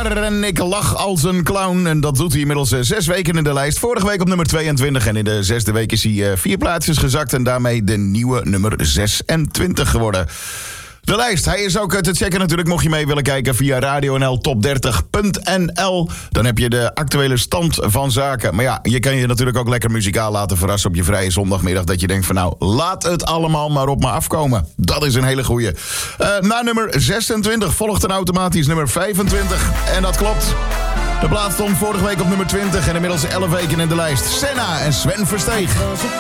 jaar en ik lach als een clown. En dat doet hij inmiddels 6 weken in de lijst. Vorige week op nummer 22 en in de 6e week is hij 4 plaatsjes gezakt. En daarmee de nieuwe nummer 26 geworden. De lijst, hij is ook te checken natuurlijk, mocht je mee willen kijken via radionltop30.nl. Dan heb je de actuele stand van zaken. Maar ja, je kan je natuurlijk ook lekker muzikaal laten verrassen op je vrije zondagmiddag. Dat je denkt van nou, laat het allemaal maar op me afkomen. Dat is een hele goeie. Na nummer 26 volgt een automatisch nummer 25. En dat klopt. De plaats stond vorige week op nummer 20 en inmiddels 11 weken in de lijst. Senna en Sven Versteeg.